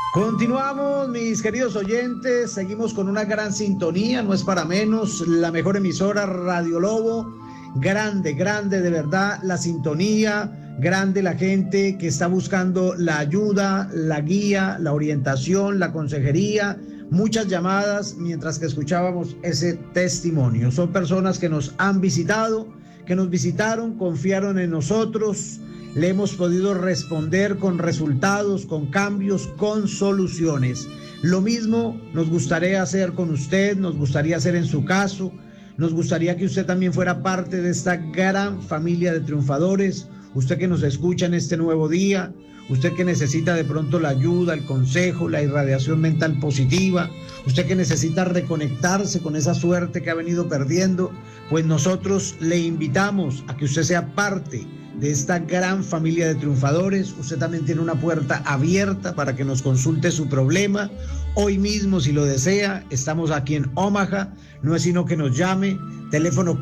Continuamos, mis queridos oyentes, seguimos con una gran sintonía, no es para menos, la mejor emisora Radio Lobo, grande, grande de verdad la sintonía, grande la gente que está buscando la ayuda, la guía, la orientación, la consejería, muchas llamadas mientras que escuchábamos ese testimonio. Son personas que nos han visitado, que nos visitaron, confiaron en nosotros. Le hemos podido responder con resultados, con cambios, con soluciones. Lo mismo nos gustaría hacer con usted, nos gustaría hacer en su caso. Nos gustaría que usted también fuera parte de esta gran familia de triunfadores. Usted que nos escucha en este nuevo día, usted que necesita de pronto la ayuda, el consejo, la irradiación mental positiva, usted que necesita reconectarse con esa suerte que ha venido perdiendo, pues nosotros le invitamos a que usted sea parte de esta gran familia de triunfadores. Usted también tiene una puerta abierta para que nos consulte su problema. Hoy mismo, si lo desea, estamos aquí en Omaha. No es sino que nos llame. Teléfono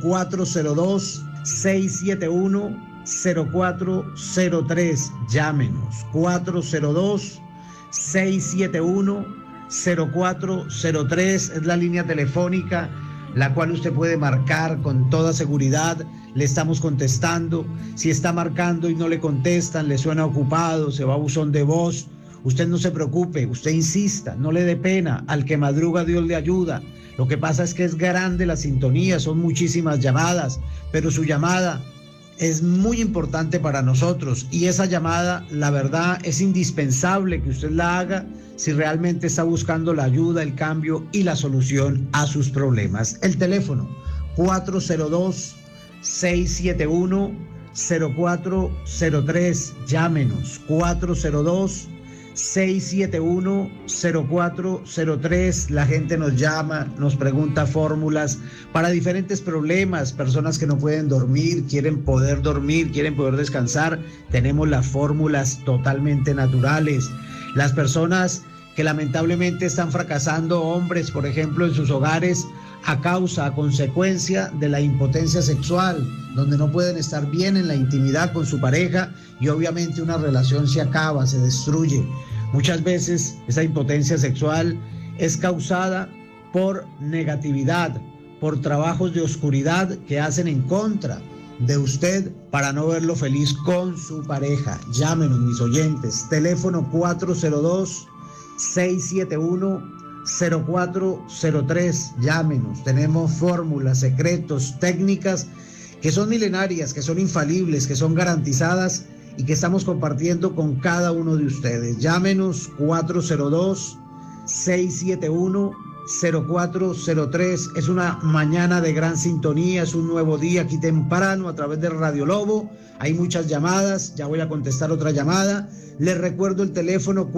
402-671-0403. Llámenos. 402-671-0403. Es la línea telefónica la cual usted puede marcar con toda seguridad. Le estamos contestando. Si está marcando y no le contestan, le suena ocupado, se va a buzón de voz, usted no se preocupe, usted insista, no le dé pena. Al que madruga Dios le ayuda. Lo que pasa es que es grande la sintonía, son muchísimas llamadas, pero su llamada es muy importante para nosotros, y esa llamada, la verdad, es indispensable que usted la haga si realmente está buscando la ayuda, el cambio y la solución a sus problemas. El teléfono 402-671-0403. Llámenos. 402-671-0403. La gente nos llama, nos pregunta fórmulas para diferentes problemas. Personas que no pueden dormir, quieren poder dormir, quieren poder descansar. Tenemos las fórmulas totalmente naturales. Las personas que lamentablemente están fracasando, hombres, por ejemplo, en sus hogares, a consecuencia de la impotencia sexual, donde no pueden estar bien en la intimidad con su pareja y obviamente una relación se acaba, se destruye. Muchas veces esa impotencia sexual es causada por negatividad, por trabajos de oscuridad que hacen en contra de usted para no verlo feliz con su pareja. Llámenos, mis oyentes. Teléfono 402-671-0403. Llámenos. Tenemos fórmulas, secretos, técnicas que son milenarias, que son infalibles, que son garantizadas y que estamos compartiendo con cada uno de ustedes. Llámenos. 402-671-0403. Es una mañana de gran sintonía, es un nuevo día aquí temprano a través de Radio Lobo. Hay muchas llamadas, ya voy a contestar otra llamada. Les recuerdo el teléfono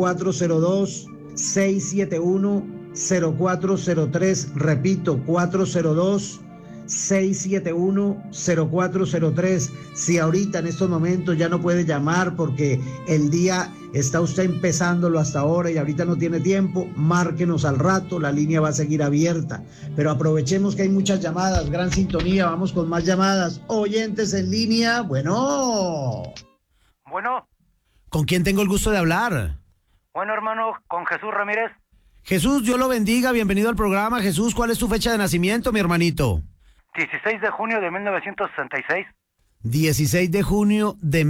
402-671-0403. Repito, 402-671-0403. Si ahorita en estos momentos ya no puede llamar porque el día está usted empezándolo hasta ahora y ahorita no tiene tiempo, márquenos al rato, la línea va a seguir abierta. Pero aprovechemos que hay muchas llamadas, gran sintonía, vamos con más llamadas. Oyentes en línea, bueno. Bueno. ¿Con quién tengo el gusto de hablar? Bueno, hermano, con Jesús Ramírez. Jesús, Dios lo bendiga, bienvenido al programa. Jesús, ¿cuál es tu fecha de nacimiento, mi hermanito? 16 de junio de 1966. 16 de junio de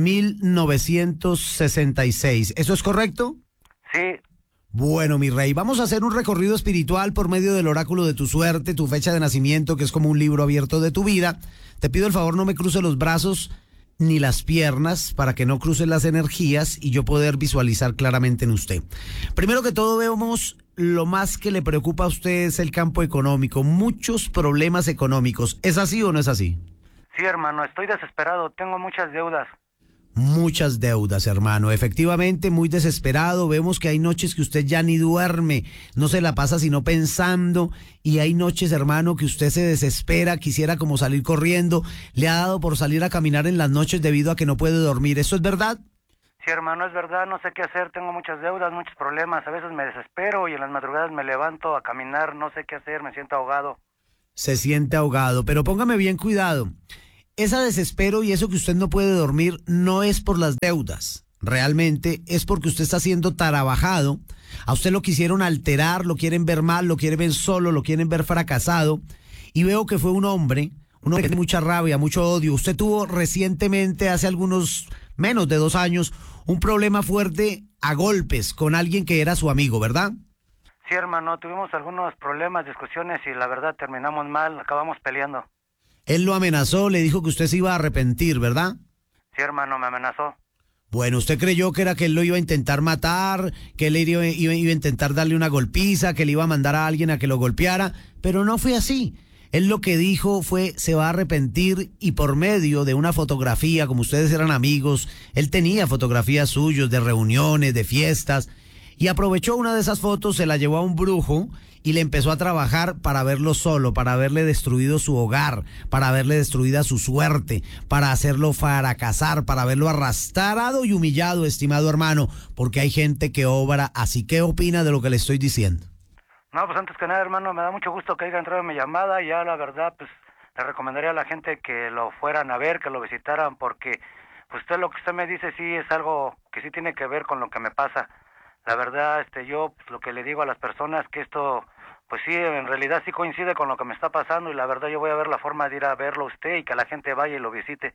1966. ¿Eso es correcto? Sí. Bueno, mi rey, vamos a hacer un recorrido espiritual por medio del oráculo de tu suerte, tu fecha de nacimiento, que es como un libro abierto de tu vida. Te pido el favor, no me cruce los brazos ni las piernas para que no crucen las energías y yo poder visualizar claramente en usted. Primero que todo, vemos lo más que le preocupa a usted es el campo económico, muchos problemas económicos. ¿Es así o no es así? Sí, hermano, estoy desesperado, tengo muchas deudas. Muchas deudas, hermano. Efectivamente, muy desesperado. Vemos que hay noches que usted ya ni duerme, no se la pasa sino pensando. Y hay noches, hermano, que usted se desespera, quisiera como salir corriendo. Le ha dado por salir a caminar en las noches debido a que no puede dormir. ¿Eso es verdad? Sí, hermano, es verdad. No sé qué hacer. Tengo muchas deudas, muchos problemas. A veces me desespero y en las madrugadas me levanto a caminar. No sé qué hacer. Me siento ahogado. Se siente ahogado, pero póngame bien cuidado. Ese desespero y eso que usted no puede dormir no es por las deudas. realmente es porque usted está siendo trabajado. A usted lo quisieron alterar, lo quieren ver mal, lo quieren ver solo, lo quieren ver fracasado. Y veo que fue un hombre que tiene mucha rabia, mucho odio. Usted tuvo recientemente, hace menos de 2 años, un problema fuerte a golpes con alguien que era su amigo, ¿verdad? Sí, hermano, tuvimos algunos problemas, discusiones y la verdad terminamos mal, acabamos peleando. Él lo amenazó, le dijo que usted se iba a arrepentir, ¿verdad? Sí, hermano, me amenazó. Bueno, usted creyó que era que él lo iba a intentar matar, que él iba a intentar darle una golpiza, que le iba a mandar a alguien a que lo golpeara, pero no fue así. Él lo que dijo fue, se va a arrepentir, y por medio de una fotografía, como ustedes eran amigos, él tenía fotografías suyas de reuniones, de fiestas, y aprovechó una de esas fotos, se la llevó a un brujo y le empezó a trabajar para verlo solo, para haberle destruido su hogar, para haberle destruida su suerte, para hacerlo fracasar, para haberlo arrastrado y humillado, estimado hermano, porque hay gente que obra así. ¿Qué opina de lo que le estoy diciendo? No, pues antes que nada, hermano, me da mucho gusto que haya entrado en mi llamada. Ya la verdad, pues le recomendaría a la gente que lo fueran a ver, que lo visitaran, porque pues lo que usted me dice sí es algo que sí tiene que ver con lo que me pasa. La verdad, yo pues, lo que le digo a las personas que esto, pues sí, en realidad sí coincide con lo que me está pasando, y la verdad yo voy a ver la forma de ir a verlo a usted y que la gente vaya y lo visite.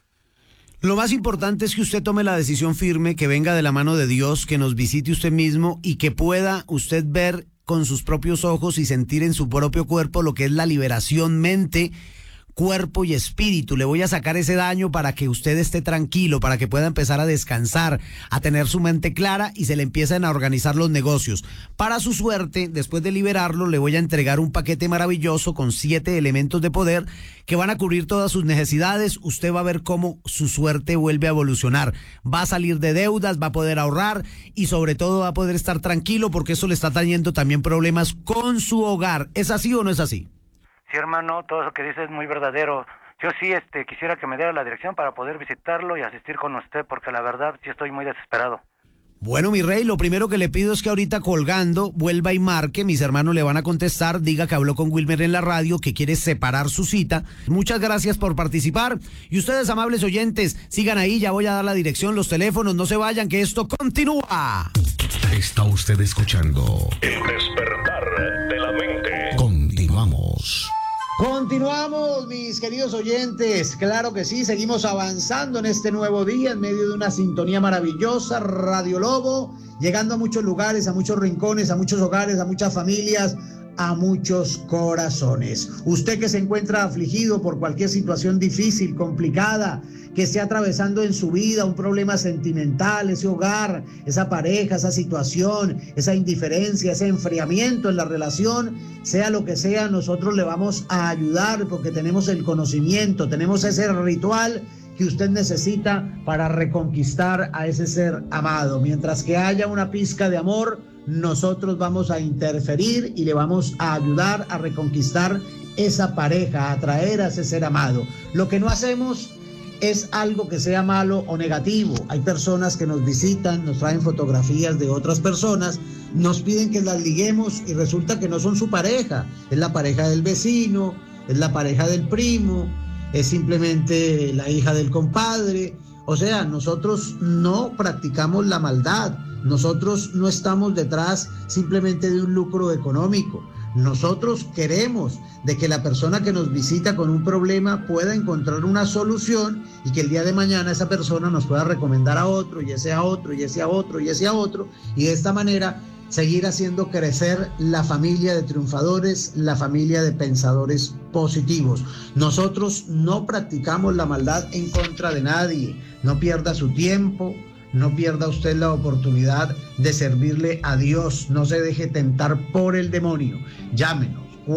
Lo más importante es que usted tome la decisión firme, que venga de la mano de Dios, que nos visite usted mismo y que pueda usted ver con sus propios ojos y sentir en su propio cuerpo lo que es la liberación mente, cuerpo y espíritu. Le voy a sacar ese daño para que usted esté tranquilo, para que pueda empezar a descansar, a tener su mente clara y se le empiecen a organizar los negocios. Para su suerte, después de liberarlo, le voy a entregar un paquete maravilloso con 7 elementos de poder que van a cubrir todas sus necesidades. Usted va a ver cómo su suerte vuelve a evolucionar. Va a salir de deudas, va a poder ahorrar y sobre todo va a poder estar tranquilo, porque eso le está trayendo también problemas con su hogar. ¿Es así o no es así? Sí, hermano, todo eso que dice es muy verdadero. Yo sí quisiera que me diera la dirección para poder visitarlo y asistir con usted, porque la verdad sí estoy muy desesperado. Bueno, mi rey, lo primero que le pido es que ahorita colgando vuelva y marque. Mis hermanos le van a contestar, diga que habló con Wilmer en la radio, que quiere separar su cita. Muchas gracias por participar. Y ustedes, amables oyentes, sigan ahí, ya voy a dar la dirección, los teléfonos, no se vayan, que esto continúa. Está usted escuchando El despertar de la mente. Continuamos. Continuamos, mis queridos oyentes. Claro que sí, seguimos avanzando en este nuevo día en medio de una sintonía maravillosa. Radio Lobo, llegando a muchos lugares, a muchos rincones, a muchos hogares, a muchas familias, a muchos corazones. Usted que se encuentra afligido por cualquier situación difícil, complicada, que esté atravesando en su vida un problema sentimental, ese hogar, esa pareja, esa situación, esa indiferencia, ese enfriamiento en la relación, sea lo que sea, nosotros le vamos a ayudar porque tenemos el conocimiento, tenemos ese ritual que usted necesita para reconquistar a ese ser amado. Mientras que haya una pizca de amor, nosotros vamos a interferir y le vamos a ayudar a reconquistar esa pareja, a atraer a ese ser amado. Lo que no hacemos es algo que sea malo o negativo. Hay personas que nos visitan, nos traen fotografías de otras personas, nos piden que las liguemos y resulta que no son su pareja, es la pareja del vecino, es la pareja del primo, es simplemente la hija del compadre. O sea, nosotros no practicamos la maldad, nosotros no estamos detrás simplemente de un lucro económico. Nosotros queremos de que la persona que nos visita con un problema pueda encontrar una solución y que el día de mañana esa persona nos pueda recomendar a otro, y ese a otro, y ese a otro, y ese a otro, y de esta manera seguir haciendo crecer la familia de triunfadores, la familia de pensadores positivos. Nosotros no practicamos la maldad en contra de nadie. No pierda su tiempo, no pierda usted la oportunidad de servirle a Dios. No se deje tentar por el demonio. Llámenos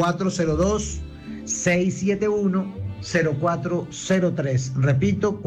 402-671-0403. Repito,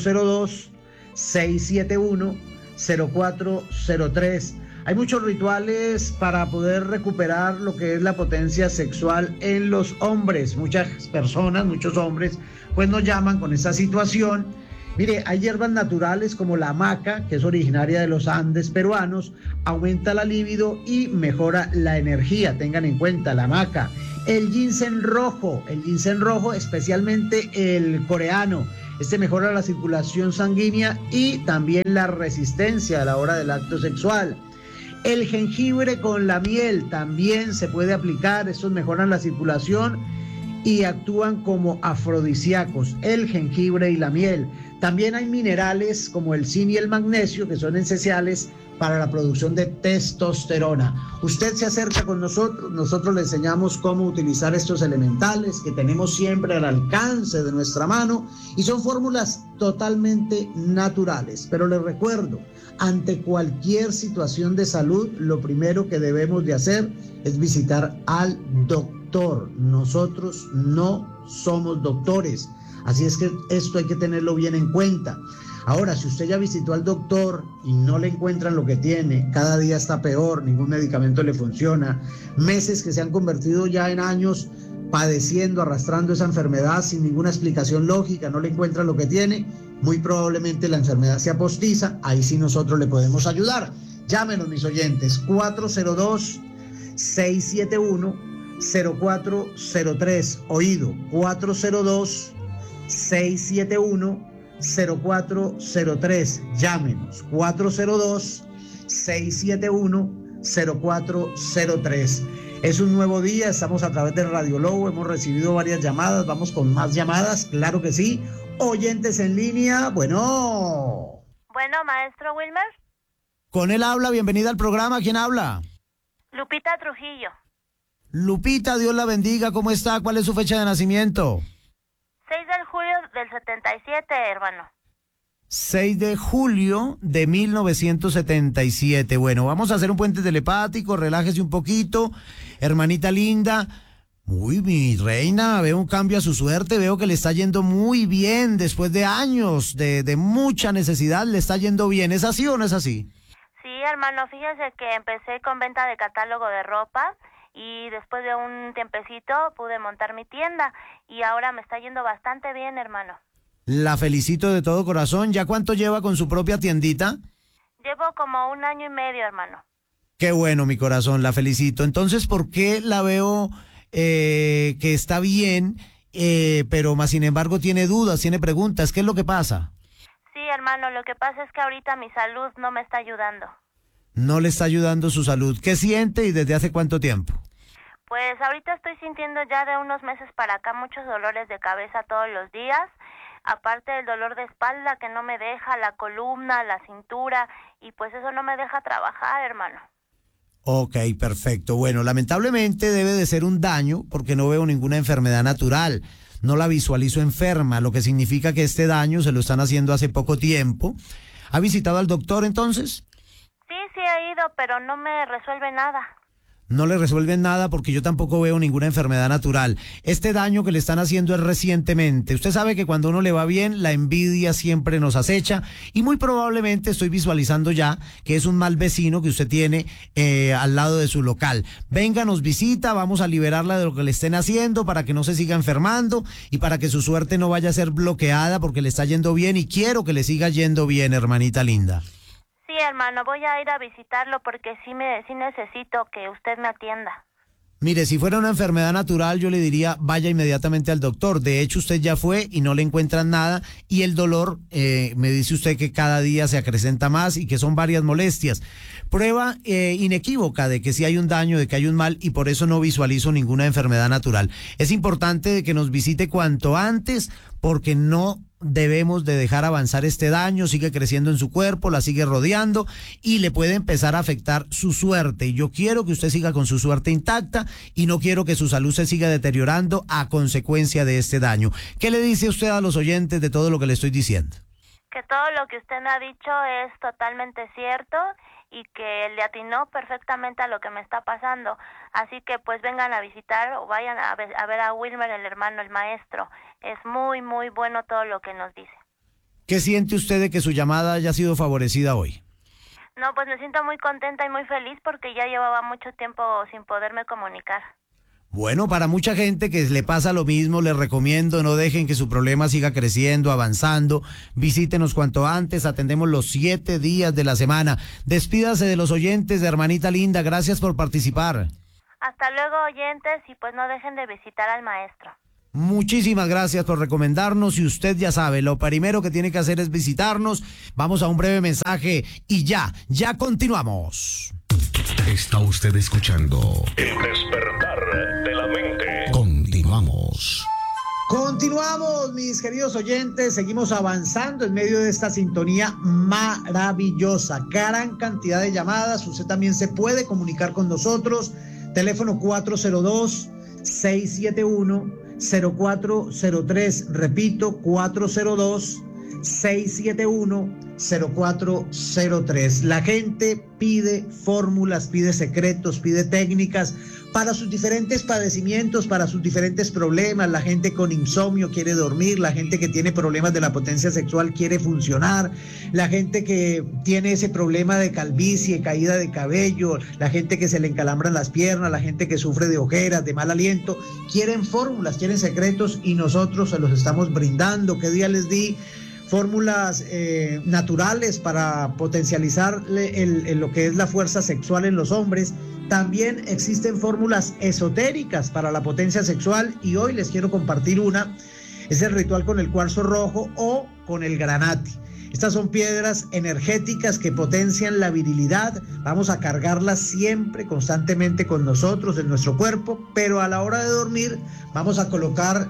402-671-0403. Hay muchos rituales para poder recuperar lo que es la potencia sexual en los hombres. Muchas personas, muchos hombres, pues nos llaman con esa situación. Mire, hay hierbas naturales como la hamaca, que es originaria de los Andes peruanos, aumenta la libido y mejora la energía. Tengan en cuenta la hamaca. El ginseng rojo, especialmente el coreano, Este mejora la circulación sanguínea y también la resistencia a la hora del acto sexual. El jengibre con la miel también se puede aplicar, estos mejoran la circulación y actúan como afrodisíacos, el jengibre y la miel. También hay minerales como el zinc y el magnesio que son esenciales para la producción de testosterona. Usted se acerca con nosotros le enseñamos cómo utilizar estos elementales que tenemos siempre al alcance de nuestra mano y son fórmulas totalmente naturales. Pero les recuerdo, ante cualquier situación de salud, lo primero que debemos de hacer es visitar al doctor. Nosotros no somos doctores, así es que esto hay que tenerlo bien en cuenta. Ahora, si usted ya visitó al doctor y no le encuentran lo que tiene, cada día está peor, ningún medicamento le funciona, meses que se han convertido ya en años padeciendo, arrastrando esa enfermedad sin ninguna explicación lógica, no le encuentran lo que tiene, muy probablemente la enfermedad sea postiza, ahí sí nosotros le podemos ayudar. Llámenos, mis oyentes, 402-671-0403, oído, 402-671-0403, llámenos, 402-671-0403. Es un nuevo día, estamos a través de Radio Lobo, hemos recibido varias llamadas, vamos con más llamadas, claro que sí. Oyentes en línea, bueno, maestro Wilmer. Con él habla, bienvenida al programa, ¿quién habla? Lupita Trujillo. Lupita, Dios la bendiga, ¿cómo está? ¿Cuál es su fecha de nacimiento? 6 de julio del 77, hermano. 6 de julio de 1977. Bueno, vamos a hacer un puente telepático, relájese un poquito, hermanita linda. Uy, mi reina, veo un cambio a su suerte, veo que le está yendo muy bien después de años de mucha necesidad, le está yendo bien. ¿Es así o no es así? Sí, hermano, fíjese que empecé con venta de catálogo de ropa y después de un tiempecito pude montar mi tienda y ahora me está yendo bastante bien, hermano. La felicito de todo corazón. ¿Ya cuánto lleva con su propia tiendita? Llevo como 1 año y medio, hermano. Qué bueno, mi corazón, la felicito. Entonces, ¿por qué la veo que está bien, pero más sin embargo tiene dudas, tiene preguntas? ¿Qué es lo que pasa? Sí, hermano, lo que pasa es que ahorita mi salud no me está ayudando. No le está ayudando su salud. ¿Qué siente y desde hace cuánto tiempo? Pues ahorita estoy sintiendo ya de unos meses para acá muchos dolores de cabeza todos los días, aparte del dolor de espalda que no me deja, la columna, la cintura, y pues eso no me deja trabajar, hermano. Ok, perfecto. Bueno, lamentablemente debe de ser un daño porque no veo ninguna enfermedad natural. No la visualizo enferma, lo que significa que este daño se lo están haciendo hace poco tiempo. ¿Ha visitado al doctor entonces? Sí he ido, pero no me resuelve nada. No le resuelven nada porque yo tampoco veo ninguna enfermedad natural. Este daño que le están haciendo es recientemente. Usted sabe que cuando uno le va bien, la envidia siempre nos acecha y muy probablemente estoy visualizando ya que es un mal vecino que usted tiene al lado de su local. Venga, nos visita, vamos a liberarla de lo que le estén haciendo para que no se siga enfermando y para que su suerte no vaya a ser bloqueada porque le está yendo bien y quiero que le siga yendo bien, hermanita linda. Sí, hermano, voy a ir a visitarlo porque sí necesito que usted me atienda. Mire, si fuera una enfermedad natural, yo le diría, vaya inmediatamente al doctor. De hecho, usted ya fue y no le encuentran nada y el dolor, me dice usted que cada día se acrecenta más y que son varias molestias. Prueba inequívoca de que sí hay un daño, de que hay un mal y por eso no visualizo ninguna enfermedad natural. Es importante de que nos visite cuanto antes porque no debemos de dejar avanzar este daño, sigue creciendo en su cuerpo, la sigue rodeando y le puede empezar a afectar su suerte. Y yo quiero que usted siga con su suerte intacta y no quiero que su salud se siga deteriorando a consecuencia de este daño. ¿Qué le dice usted a los oyentes de todo lo que le estoy diciendo? Que todo lo que usted me ha dicho es totalmente cierto y que le atinó perfectamente a lo que me está pasando. Así que pues vengan a visitar o vayan a ver a Wilmer, el hermano, el maestro. Es muy, muy bueno todo lo que nos dice. ¿Qué siente usted de que su llamada haya sido favorecida hoy? No, pues me siento muy contenta y muy feliz porque ya llevaba mucho tiempo sin poderme comunicar. Bueno, para mucha gente que le pasa lo mismo, les recomiendo, no dejen que su problema siga creciendo, avanzando. Visítenos cuanto antes, atendemos los 7 días de la semana. Despídase de los oyentes, de hermanita linda, gracias por participar. Hasta luego, oyentes, y pues no dejen de visitar al maestro. Muchísimas gracias por recomendarnos y usted ya sabe, lo primero que tiene que hacer es visitarnos. Vamos a un breve mensaje y ya continuamos. Está usted escuchando El despertar de la mente. Continuamos. Continuamos, mis queridos oyentes, seguimos avanzando en medio de esta sintonía maravillosa, gran cantidad de llamadas, usted también se puede comunicar con nosotros, teléfono 402-671-0403, repito, 402-671-0403. La gente pide fórmulas, pide secretos, pide técnicas para sus diferentes padecimientos, para sus diferentes problemas. La gente con insomnio quiere dormir, la gente que tiene problemas de la potencia sexual quiere funcionar, la gente que tiene ese problema de calvicie, caída de cabello, la gente que se le encalambran las piernas, la gente que sufre de ojeras, de mal aliento, quieren fórmulas, quieren secretos y nosotros se los estamos brindando. ¿Qué día les di? Fórmulas naturales para potencializar lo que es la fuerza sexual en los hombres. También existen fórmulas esotéricas para la potencia sexual y hoy les quiero compartir una. Es el ritual con el cuarzo rojo o con el granate. Estas son piedras energéticas que potencian la virilidad. Vamos a cargarlas siempre, constantemente con nosotros, en nuestro cuerpo, pero a la hora de dormir vamos a colocar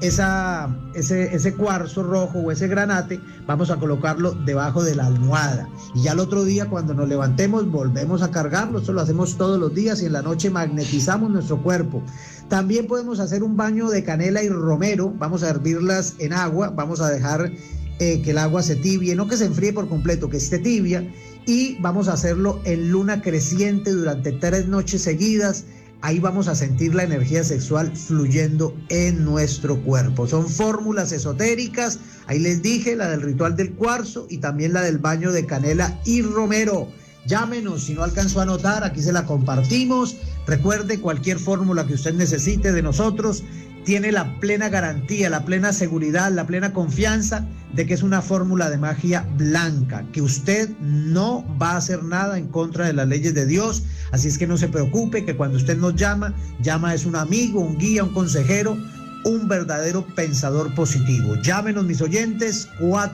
ese cuarzo rojo o ese granate, vamos a colocarlo debajo de la almohada y ya el otro día cuando nos levantemos volvemos a cargarlo. Esto lo hacemos todos los días y en la noche magnetizamos nuestro cuerpo. También podemos hacer un baño de canela y romero. Vamos a hervirlas en agua, vamos a dejar que el agua se tibie, no que se enfríe por completo, que esté tibia, y vamos a hacerlo en luna creciente durante 3 noches seguidas. Ahí vamos a sentir la energía sexual fluyendo en nuestro cuerpo. Son fórmulas esotéricas, ahí les dije, la del ritual del cuarzo y también la del baño de canela y romero. Llámenos, si no alcanzó a anotar, aquí se la compartimos. Recuerde, cualquier fórmula que usted necesite de nosotros tiene la plena garantía, la plena seguridad, la plena confianza de que es una fórmula de magia blanca, que usted no va a hacer nada en contra de las leyes de Dios. Así es que no se preocupe, que cuando usted nos llama es un amigo, un guía, un consejero, un verdadero pensador positivo. Llámenos, mis oyentes,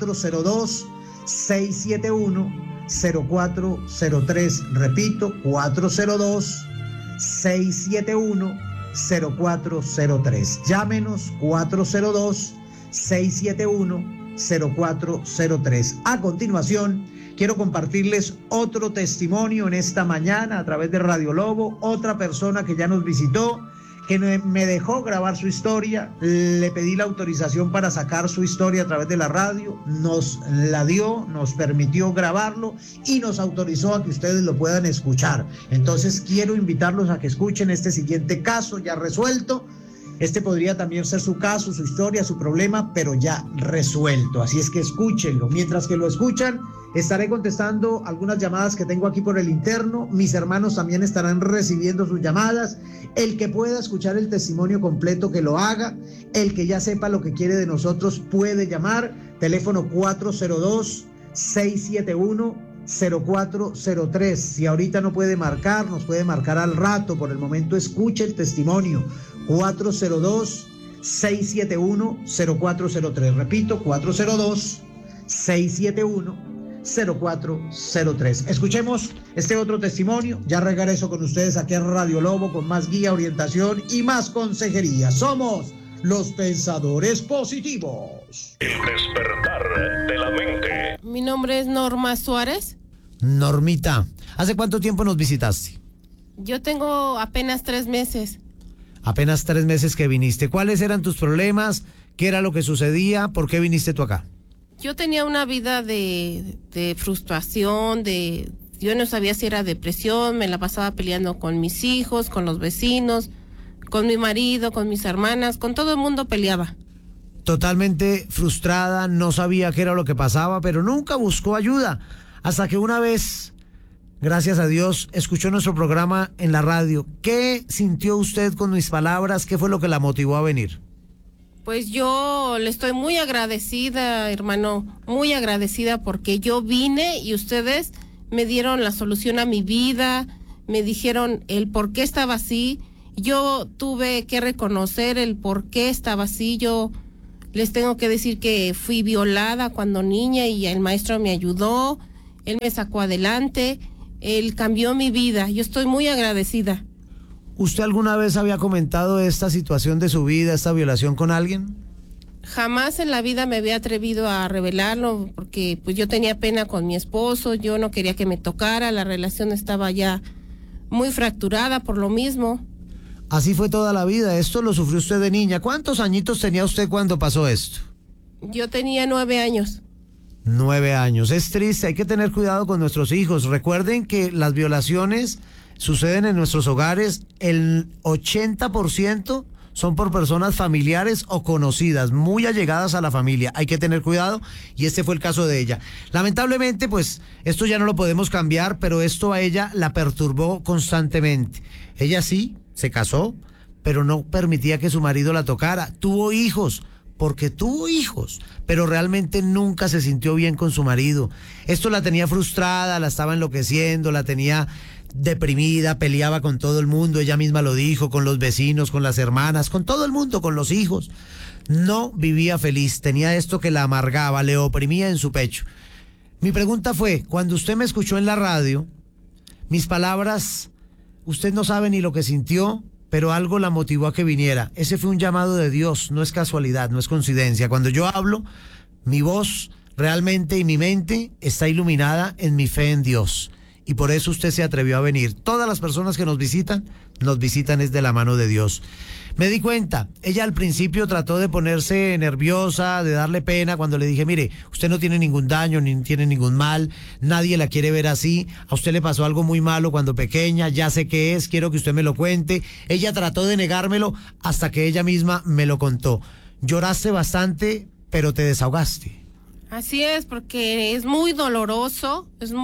402-671-0403. Repito, 402-671-0403. Llámenos, 402-671-0403. A continuación, quiero compartirles otro testimonio en esta mañana a través de Radio Lobo. Otra persona que ya nos visitó, que me dejó grabar su historia. Le pedí la autorización para sacar su historia a través de la radio. Nos la dio, nos permitió grabarlo y nos autorizó a que ustedes lo puedan escuchar. Entonces quiero invitarlos a que escuchen este siguiente caso ya resuelto. Este podría también ser su caso, su historia, su problema, pero ya resuelto. Así es que escúchenlo. Mientras que lo escuchan, estaré contestando algunas llamadas que tengo aquí por el interno. Mis hermanos también estarán recibiendo sus llamadas. El que pueda escuchar el testimonio completo, que lo haga. El que ya sepa lo que quiere de nosotros puede llamar. Teléfono 402-671-0403. Si ahorita no puede marcar, nos puede marcar al rato. Por el momento escuche el testimonio. 402-671-0403. Repito, 402-671-0403. Escuchemos este otro testimonio. Ya regreso con ustedes aquí en Radio Lobo con más guía, orientación y más consejería. Somos los pensadores positivos. El despertar de la mente. Mi nombre es Norma Suárez. Normita, ¿hace cuánto tiempo nos visitaste? Yo tengo apenas 3 meses. Apenas 3 meses que viniste. ¿Cuáles eran tus problemas? ¿Qué era lo que sucedía? ¿Por qué viniste tú acá? Yo tenía una vida de frustración, yo no sabía si era depresión, me la pasaba peleando con mis hijos, con los vecinos, con mi marido, con mis hermanas, con todo el mundo peleaba. Totalmente frustrada, no sabía qué era lo que pasaba, pero nunca buscó ayuda. Hasta que una vez, gracias a Dios, escuchó nuestro programa en la radio. ¿Qué sintió usted con mis palabras? ¿Qué fue lo que la motivó a venir? Pues yo le estoy muy agradecida, hermano, muy agradecida porque yo vine y ustedes me dieron la solución a mi vida, me dijeron el por qué estaba así Yo tuve que reconocer el por qué estaba así. Yo les tengo que decir que fui violada cuando niña y el maestro me ayudó, él me sacó adelante, él cambió mi vida. Yo estoy muy agradecida. ¿Usted alguna vez había comentado esta situación de su vida, esta violación con alguien? Jamás en la vida me había atrevido a revelarlo porque pues yo tenía pena con mi esposo, yo no quería que me tocara, la relación estaba ya muy fracturada por lo mismo. Así fue toda la vida, esto lo sufrió usted de niña. ¿Cuántos añitos tenía usted cuando pasó esto? Yo tenía 9 años. 9 años, es triste, hay que tener cuidado con nuestros hijos. Recuerden que las violaciones suceden en nuestros hogares, el 80% son por personas familiares o conocidas, muy allegadas a la familia. Hay que tener cuidado y este fue el caso de ella. Lamentablemente, pues, esto ya no lo podemos cambiar, pero esto a ella la perturbó constantemente. Ella sí se casó, pero no permitía que su marido la tocara. Tuvo hijos, porque tuvo hijos, pero realmente nunca se sintió bien con su marido. Esto la tenía frustrada, la estaba enloqueciendo, la tenía deprimida, peleaba con todo el mundo, ella misma lo dijo, con los vecinos, con las hermanas, con todo el mundo, con los hijos. No vivía feliz, tenía esto que la amargaba, le oprimía en su pecho. Mi pregunta fue, cuando usted me escuchó en la radio, mis palabras, usted no sabe ni lo que sintió, pero algo la motivó a que viniera. Ese fue un llamado de Dios, no es casualidad, no es coincidencia. Cuando yo hablo, mi voz realmente y mi mente está iluminada en mi fe en Dios. Y por eso usted se atrevió a venir. Todas las personas que nos visitan es de la mano de Dios. Me di cuenta, ella al principio trató de ponerse nerviosa, de darle pena cuando le dije, mire, usted no tiene ningún daño, ni tiene ningún mal, nadie la quiere ver así, a usted le pasó algo muy malo cuando pequeña, ya sé qué es, quiero que usted me lo cuente. Ella trató de negármelo hasta que ella misma me lo contó. Lloraste bastante, pero te desahogaste. Así es, porque es muy doloroso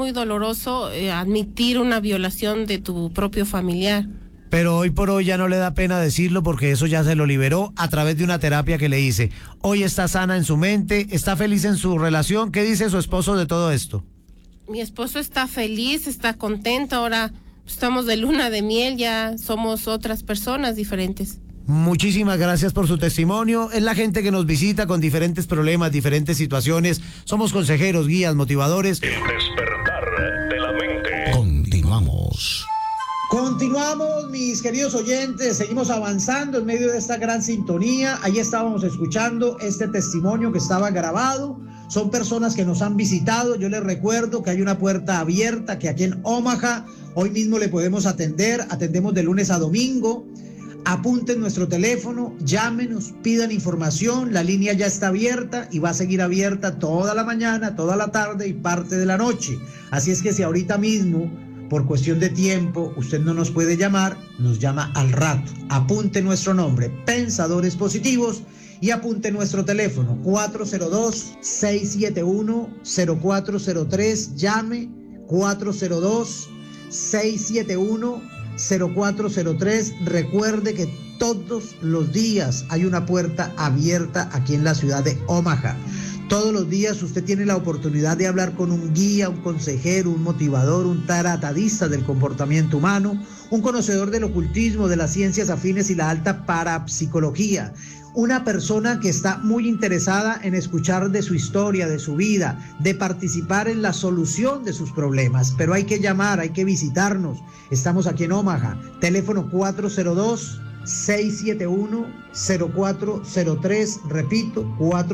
admitir una violación de tu propio familiar. Pero hoy por hoy ya no le da pena decirlo porque eso ya se lo liberó a través de una terapia que le hice. Hoy está sana en su mente, está feliz en su relación. ¿Qué dice su esposo de todo esto? Mi esposo está feliz, está contento, ahora estamos de luna de miel, ya somos otras personas diferentes. Muchísimas gracias por su testimonio. Es la gente que nos visita con diferentes problemas, diferentes situaciones. Somos consejeros, guías, motivadores. El despertar de la mente. Continuamos. Continuamos, mis queridos oyentes, seguimos avanzando en medio de esta gran sintonía. Ahí estábamos escuchando este testimonio que estaba grabado. Son personas que nos han visitado. Yo les recuerdo que hay una puerta abierta, que aquí en Omaha hoy mismo le podemos atender. Atendemos de lunes a domingo. Apunten nuestro teléfono, llámenos, pidan información. La línea ya está abierta y va a seguir abierta toda la mañana, toda la tarde y parte de la noche. Así es que si ahorita mismo, por cuestión de tiempo, usted no nos puede llamar, nos llama al rato. Apunte nuestro nombre, Pensadores Positivos, y apunte nuestro teléfono, 402-671-0403. Llame, 402-671-0403. Recuerde que todos los días hay una puerta abierta aquí en la ciudad de Omaha. Todos los días usted tiene la oportunidad de hablar con un guía, un consejero, un motivador, un tratadista del comportamiento humano, un conocedor del ocultismo, de las ciencias afines y la alta parapsicología. Una persona que está muy interesada en escuchar de su historia, de su vida, de participar en la solución de sus problemas. Pero hay que llamar, hay que visitarnos. Estamos aquí en Omaha. Teléfono 402-671-0403. Repito,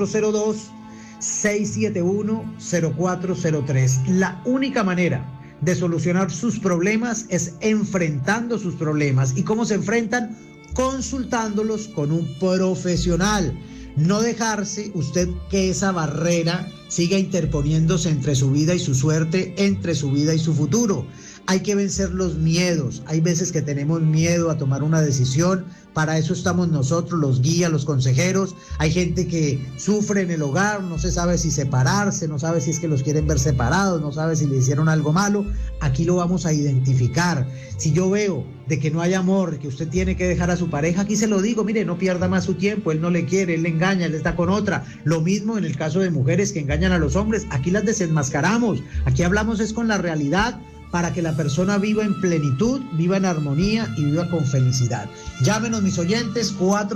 402-671-0403. La única manera de solucionar sus problemas es enfrentando sus problemas. ¿Y cómo se enfrentan? Consultándolos con un profesional. No dejarse usted que esa barrera siga interponiéndose entre su vida y su suerte, entre su vida y su futuro. Hay que vencer los miedos. Hay veces que tenemos miedo a tomar una decisión. Para eso estamos nosotros, los guías, los consejeros. Hay gente que sufre en el hogar, no se sabe si separarse, no sabe si es que los quieren ver separados, no sabe si le hicieron algo malo. Aquí lo vamos a identificar. Si yo veo de que no hay amor, que usted tiene que dejar a su pareja, aquí se lo digo, mire, no pierda más su tiempo, él no le quiere, él le engaña, él está con otra. Lo mismo en el caso de mujeres que engañan a los hombres, aquí las desenmascaramos, aquí hablamos es con la realidad, para que la persona viva en plenitud, viva en armonía y viva con felicidad. Llámenos, mis oyentes,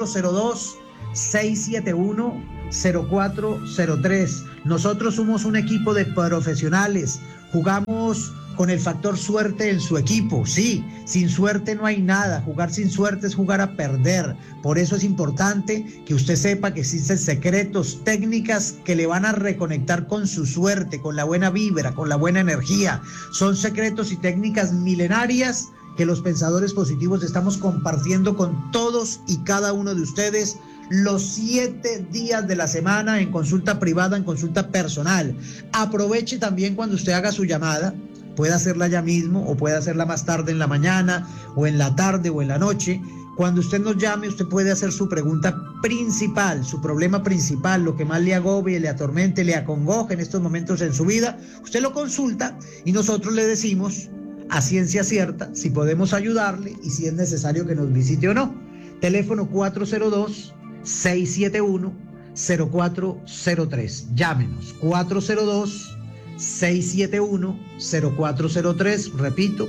402-671-0403. Nosotros somos un equipo de profesionales. Jugamos con el factor suerte en su equipo. Sí, sin suerte no hay nada. Jugar sin suerte es jugar a perder. Por eso es importante que usted sepa que existen secretos, técnicas que le van a reconectar con su suerte, con la buena vibra, con la buena energía. Son secretos y técnicas milenarias que los pensadores positivos estamos compartiendo con todos y cada uno de ustedes los 7 días de la semana en consulta privada, en consulta personal. Aproveche también cuando usted haga su llamada. Puede hacerla ya mismo o puede hacerla más tarde en la mañana o en la tarde o en la noche. Cuando usted nos llame, usted puede hacer su pregunta principal, su problema principal, lo que más le agobie, le atormente, le acongoje en estos momentos en su vida. Usted lo consulta y nosotros le decimos a ciencia cierta si podemos ayudarle y si es necesario que nos visite o no. Teléfono 402-671-0403. Llámenos, 402-671-0403, repito,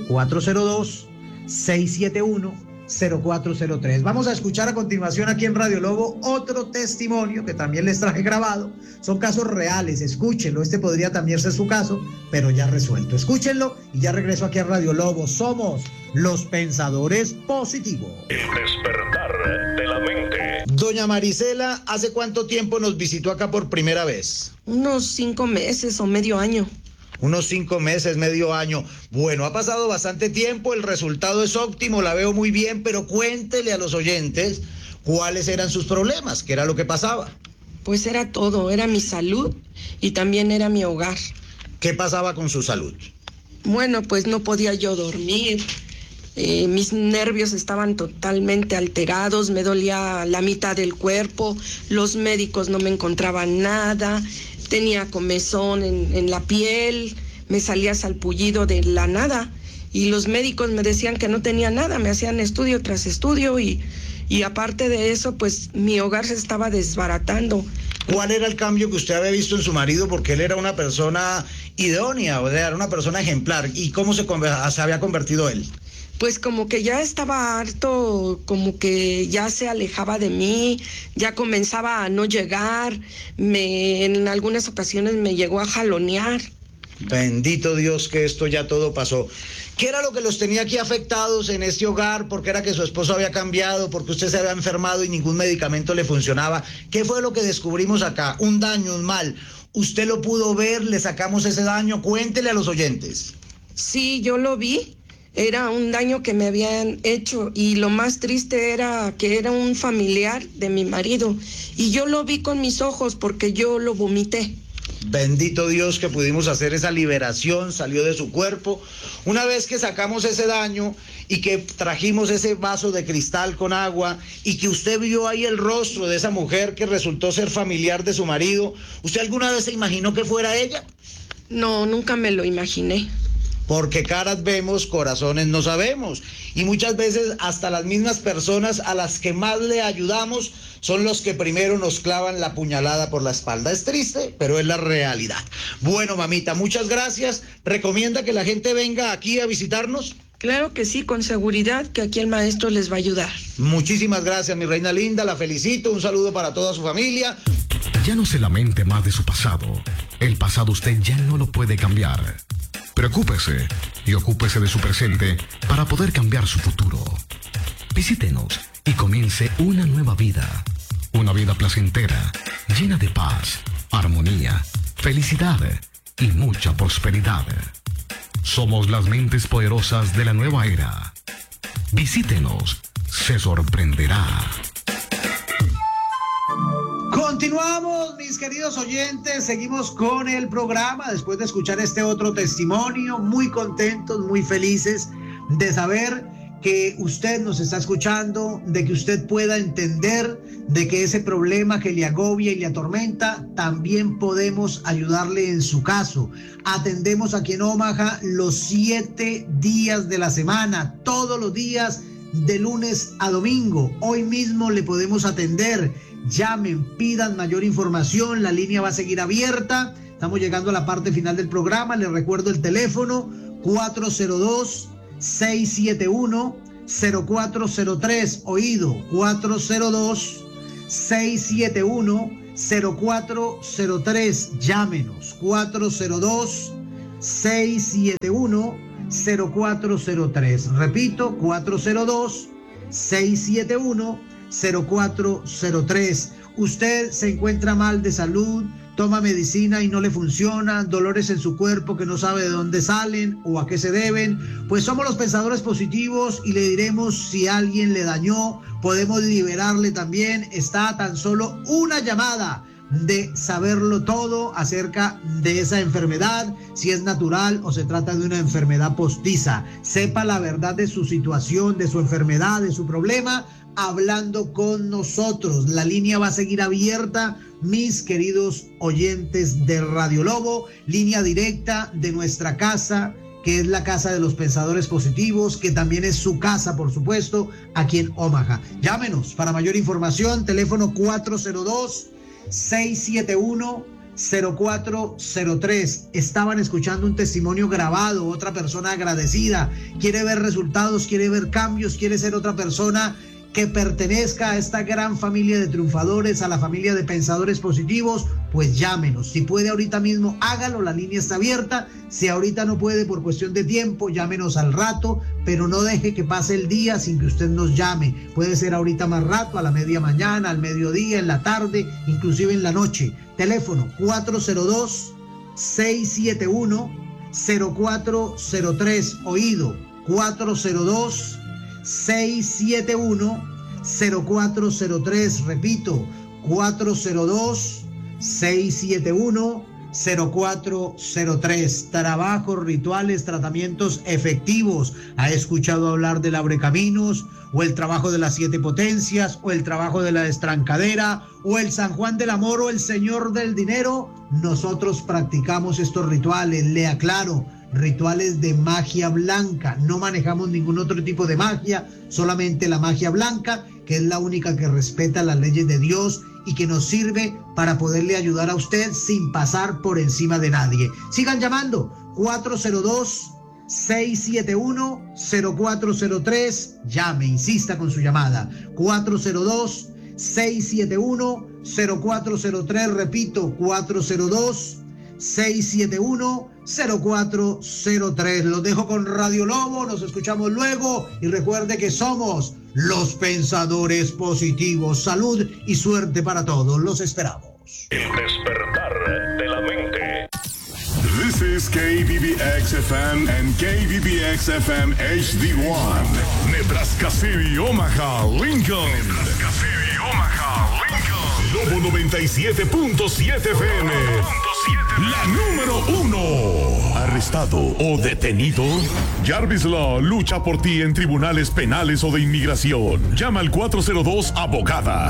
402-671-0403. Vamos a escuchar a continuación aquí en Radio Lobo otro testimonio que también les traje grabado. Son casos reales, escúchenlo. Este podría también ser su caso, pero ya resuelto. Escúchenlo y ya regreso aquí a Radio Lobo. Somos los pensadores positivos. El despertar de la mente. Doña Marisela, ¿hace cuánto tiempo nos visitó acá por primera vez? Unos 5 meses o medio año. Unos 5 meses, medio año. Bueno, ha pasado bastante tiempo, el resultado es óptimo, la veo muy bien, pero cuéntele a los oyentes cuáles eran sus problemas, qué era lo que pasaba. Pues era todo, era mi salud y también era mi hogar. ¿Qué pasaba con su salud? Bueno, pues no podía yo dormir. Mis nervios estaban totalmente alterados, me dolía la mitad del cuerpo, los médicos no me encontraban nada, tenía comezón en la piel, me salía salpullido de la nada y los médicos me decían que no tenía nada, me hacían estudio tras estudio y aparte de eso, pues mi hogar se estaba desbaratando. ¿Cuál era el cambio que usted había visto en su marido? Porque él era una persona idónea, o sea, era una persona ejemplar. ¿Y cómo se había convertido él? Pues como que ya estaba harto, como que ya se alejaba de mí, ya comenzaba a no llegar, en algunas ocasiones me llegó a jalonear. Bendito Dios que esto ya todo pasó. ¿Qué era lo que los tenía aquí afectados en este hogar? ¿Por qué era que su esposo había cambiado? ¿Por qué usted se había enfermado y ningún medicamento le funcionaba? ¿Qué fue lo que descubrimos acá? Un daño, un mal. ¿Usted lo pudo ver? ¿Le sacamos ese daño? Cuéntele a los oyentes. Sí, yo lo vi. Era un daño que me habían hecho y lo más triste era que era un familiar de mi marido y yo lo vi con mis ojos porque yo lo vomité. Bendito Dios que pudimos hacer esa liberación, salió de su cuerpo. Una vez que sacamos ese daño y que trajimos ese vaso de cristal con agua y que usted vio ahí el rostro de esa mujer que resultó ser familiar de su marido, ¿usted alguna vez se imaginó que fuera ella? No, nunca me lo imaginé. Porque caras vemos, corazones no sabemos. Y muchas veces hasta las mismas personas a las que más le ayudamos son los que primero nos clavan la puñalada por la espalda. Es triste, pero es la realidad. Bueno, mamita, muchas gracias. ¿Recomienda que la gente venga aquí a visitarnos? Claro que sí, con seguridad que aquí el maestro les va a ayudar. Muchísimas gracias, mi reina linda, la felicito. Un saludo para toda su familia. Ya no se lamente más de su pasado. El pasado usted ya no lo puede cambiar. Preocúpese y ocúpese de su presente para poder cambiar su futuro. Visítenos y comience una nueva vida. Una vida placentera, llena de paz, armonía, felicidad y mucha prosperidad. Somos las mentes poderosas de la nueva era. Visítenos, se sorprenderá. Continuamos, mis queridos oyentes, seguimos con el programa después de escuchar este otro testimonio, muy contentos, muy felices de saber que usted nos está escuchando, de que usted pueda entender de que ese problema que le agobia y le atormenta, también podemos ayudarle en su caso. Atendemos aquí en Omaha los 7 días de la semana, todos los días de lunes a domingo. Hoy mismo le podemos atender. Llamen, pidan mayor información, la línea va a seguir abierta. Estamos llegando a la parte final del programa, les recuerdo el teléfono 402-671-0403. Oído, 402-671-0403. Llámenos, 402-671-0403. Repito, 402-671-0403. Usted se encuentra mal de salud, toma medicina y no le funciona, dolores en su cuerpo que no sabe de dónde salen o a qué se deben, pues somos los Pensadores Positivos y le diremos si alguien le dañó, podemos liberarle también. Está a tan solo una llamada de saberlo todo acerca de esa enfermedad, si es natural o se trata de una enfermedad postiza. Sepa la verdad de su situación, de su enfermedad, de su problema, hablando con nosotros. La línea va a seguir abierta, mis queridos oyentes de Radio Lobo, línea directa de nuestra casa, que es la casa de los Pensadores Positivos, que también es su casa, por supuesto, aquí en Omaha. Llámenos para mayor información, teléfono 402-671-0403. Estaban escuchando un testimonio grabado, otra persona agradecida, quiere ver resultados, quiere ver cambios, quiere ser otra persona que pertenezca a esta gran familia de triunfadores, a la familia de Pensadores Positivos. Pues llámenos, si puede ahorita mismo hágalo, la línea está abierta. Si ahorita no puede por cuestión de tiempo, llámenos al rato, pero no deje que pase el día sin que usted nos llame. Puede ser ahorita más rato, a la media mañana, al mediodía, en la tarde, inclusive en la noche. Teléfono 402-671-0403. Oído, 402-671-0403. Repito, 402-671-0403. Trabajos, rituales, tratamientos efectivos. ¿Ha escuchado hablar del abrecaminos? ¿O el trabajo de las 7 potencias? ¿O el trabajo de la destrancadera? ¿O el San Juan del Amor? ¿O el Señor del Dinero? Nosotros practicamos estos rituales, le aclaro. Rituales de magia blanca, no manejamos ningún otro tipo de magia, solamente la magia blanca, que es la única que respeta las leyes de Dios y que nos sirve para poderle ayudar a usted sin pasar por encima de nadie. Sigan llamando, 402-671-0403, llame, insista con su llamada, 402-671-0403, repito, 402-671-0403. Los dejo con Radio Lobo, nos escuchamos luego y recuerde que somos los Pensadores Positivos. Salud y suerte para todos, los esperamos. El despertar de la mente. This is KBBX-FM and KBBX-FM HD1. Nebraska City, Omaha, Lincoln. Nebraska City, Omaha, Lincoln. Lobo 97.7 FM. La número 1. ¿Arrestado o detenido? Jarvis Law lucha por ti en tribunales penales o de inmigración. Llama al 402-ABOGADA.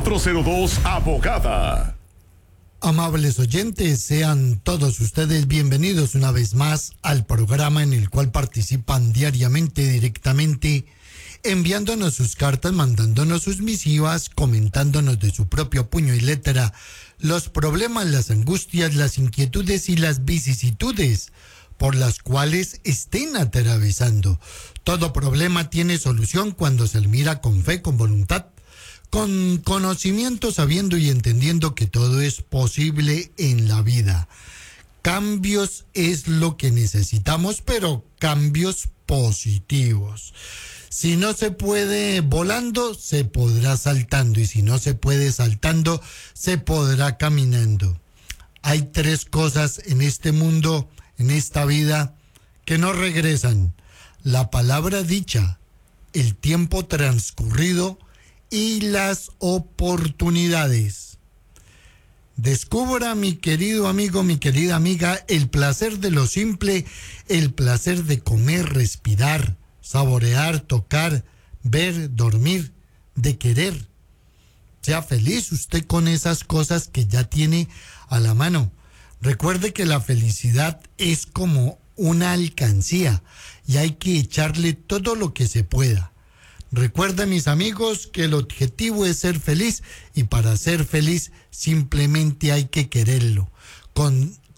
402-ABOGADA. Amables oyentes, sean todos ustedes bienvenidos una vez más al programa en el cual participan diariamente, directamente, enviándonos sus cartas, mandándonos sus misivas, comentándonos de su propio puño y letra los problemas, las angustias, las inquietudes y las vicisitudes por las cuales estén atravesando. Todo problema tiene solución cuando se le mira con fe, con voluntad, con conocimiento, sabiendo y entendiendo que todo es posible en la vida. Cambios es lo que necesitamos, pero cambios positivos. Si no se puede volando, se podrá saltando, y si no se puede saltando, se podrá caminando. Hay 3 cosas en este mundo, en esta vida, que no regresan: la palabra dicha, el tiempo transcurrido y las oportunidades. Descubra, mi querido amigo, mi querida amiga, el placer de lo simple, el placer de comer, respirar, saborear, tocar, ver, dormir, de querer. Sea feliz usted con esas cosas que ya tiene a la mano. Recuerde que la felicidad es como una alcancía y hay que echarle todo lo que se pueda. Recuerden, mis amigos, que el objetivo es ser feliz, y para ser feliz simplemente hay que quererlo. Con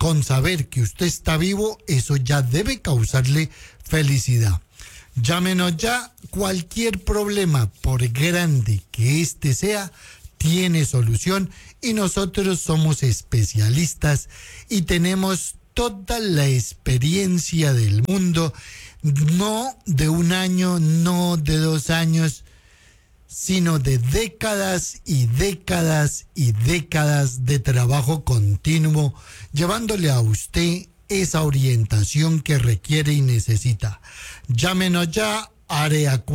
con saber que usted está vivo, eso ya debe causarle felicidad. Llámenos ya, cualquier problema, por grande que este sea, tiene solución y nosotros somos especialistas y tenemos toda la experiencia del mundo, no de un año, no de 2 años, sino de décadas y décadas y décadas de trabajo continuo, llevándole a usted esa orientación que requiere y necesita. Llámenos ya, área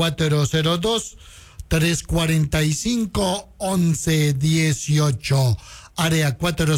402-345-1118, área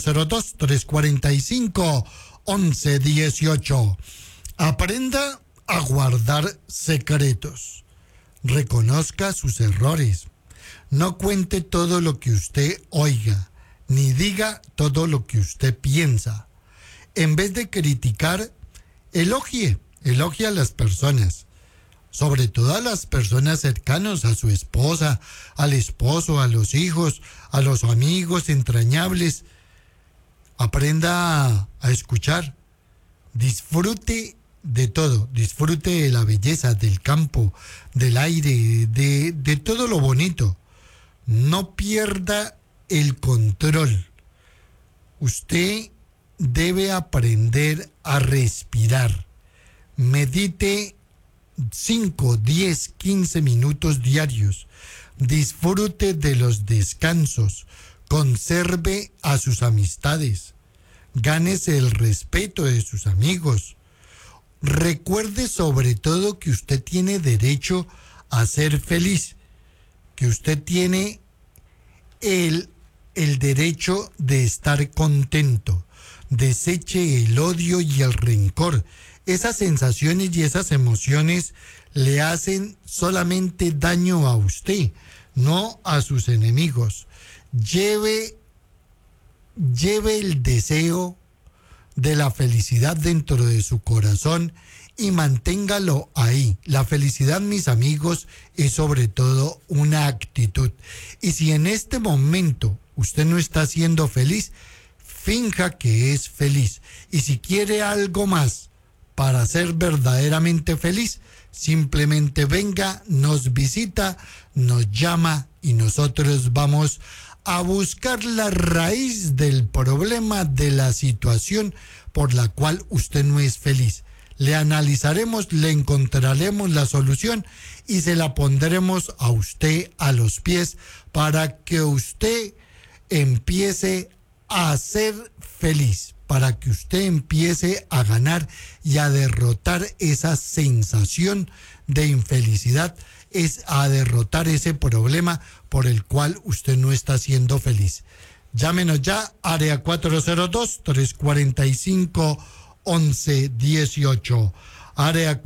402-345-1118. Aprenda a guardar secretos. Reconozca sus errores. No cuente todo lo que usted oiga, ni diga todo lo que usted piensa. En vez de criticar, elogie a las personas, sobre todo a las personas cercanas, a su esposa, al esposo, a los hijos, a los amigos entrañables. Aprenda a escuchar, disfrute de todo, disfrute de la belleza, del campo, del aire, de todo lo bonito. No pierda el control. Usted debe aprender a respirar. Medite 5, 10, 15 minutos diarios. Disfrute de los descansos. Conserve a sus amistades. Gánese el respeto de sus amigos. Recuerde sobre todo que usted tiene derecho a ser feliz, que usted tiene el derecho de estar contento. Deseche el odio y el rencor. Esas sensaciones y esas emociones le hacen solamente daño a usted, no a sus enemigos. Lleve el deseo de la felicidad dentro de su corazón y manténgalo ahí. La felicidad, mis amigos, es sobre todo una actitud. Y si en este momento usted no está siendo feliz, finja que es feliz. Y si quiere algo más para ser verdaderamente feliz, simplemente venga, nos visita, nos llama y nosotros vamos a buscar la raíz del problema, de la situación por la cual usted no es feliz. Le analizaremos, le encontraremos la solución y se la pondremos a usted a los pies para que usted empiece a ser feliz, para que usted empiece a ganar y a derrotar esa sensación de infelicidad, es a derrotar ese problema por el cual usted no está siendo feliz. Llámenos ya, área 402-345-1118, área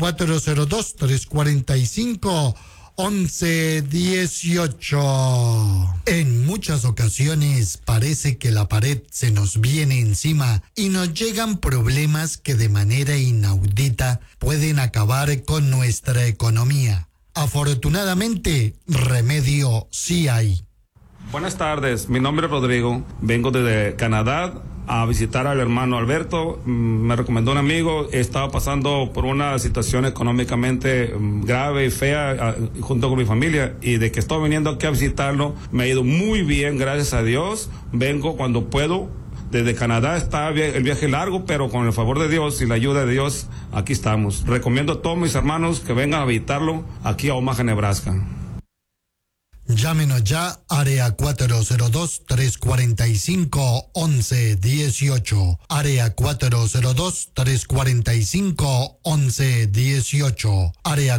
402-345-1118. En muchas ocasiones parece que la pared se nos viene encima y nos llegan problemas que de manera inaudita pueden acabar con nuestra economía. Afortunadamente, remedio sí hay. Buenas tardes, mi nombre es Rodrigo, vengo desde Canadá a visitar al hermano Alberto. Me recomendó un amigo, estaba pasando por una situación económicamente grave y fea junto con mi familia, y de que estoy viniendo aquí a visitarlo me ha ido muy bien, gracias a Dios. Vengo cuando puedo. Desde Canadá está el viaje largo, pero con el favor de Dios y la ayuda de Dios, aquí estamos. Recomiendo a todos mis hermanos que vengan a visitarlo aquí a Omaha, Nebraska. Llámenos ya, área 402-345-1118, área 402-345-1118, área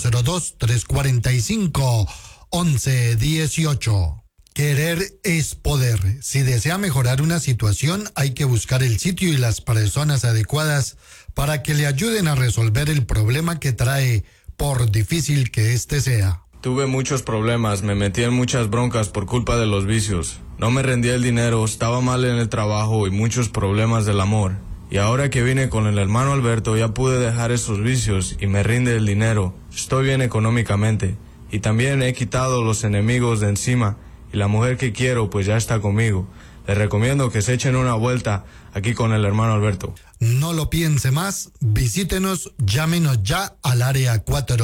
402-345-1118. Querer es poder. Si desea mejorar una situación, hay que buscar el sitio y las personas adecuadas para que le ayuden a resolver el problema que trae, por difícil que éste sea. Tuve muchos problemas, me metí en muchas broncas por culpa de los vicios. No me rendía el dinero, estaba mal en el trabajo y muchos problemas del amor. Y ahora que vine con el hermano Alberto ya pude dejar esos vicios y me rinde el dinero. Estoy bien económicamente. Y también he quitado los enemigos de encima. Y la mujer que quiero pues ya está conmigo. Les recomiendo que se echen una vuelta aquí con el hermano Alberto. No lo piense más, visítenos, llámenos ya al área